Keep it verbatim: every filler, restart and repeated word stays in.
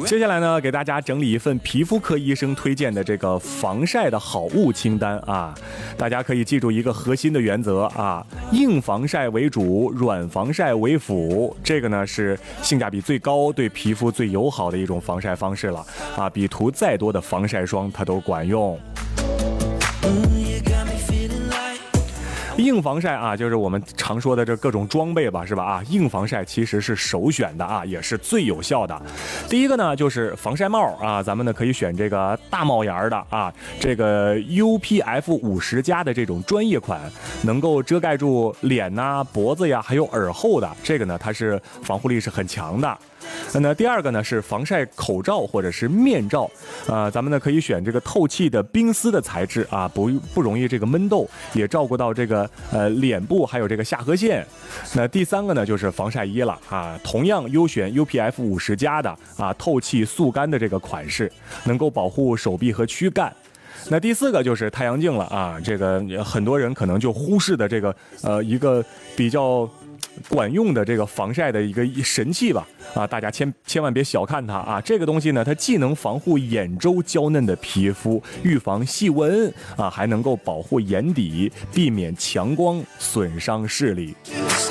接下来呢，给大家整理一份皮肤科医生推荐的这个防晒的好物清单啊，大家可以记住一个核心的原则啊，硬防晒为主，软防晒为辅。这个呢是性价比最高、对皮肤最友好的一种防晒方式了啊，比涂再多的防晒霜它都管用。硬防晒啊，就是我们常说的这各种装备吧，是吧？啊，硬防晒其实是首选的啊，也是最有效的。第一个呢，就是防晒帽啊，咱们呢可以选这个大帽檐的啊，这个 U P F 五十 加的这种专业款，能够遮盖住脸呐、脖子呀，还有耳后的，这个呢它是防护力是很强的。那第二个呢是防晒口罩或者是面罩，呃，咱们呢可以选这个透气的冰丝的材质啊，不不容易这个闷痘，也照顾到这个呃脸部还有这个下颌线。那第三个呢就是防晒衣了啊，同样优选 U P F 五十 加的啊，透气速干的这个款式，能够保护手臂和躯干。那第四个就是太阳镜了啊，这个很多人可能就忽视的这个呃一个比较管用的这个防晒的一个神器吧啊，大家千千万别小看它啊！这个东西呢，它既能防护眼周娇嫩的皮肤，预防细纹啊，还能够保护眼底，避免强光损伤视力。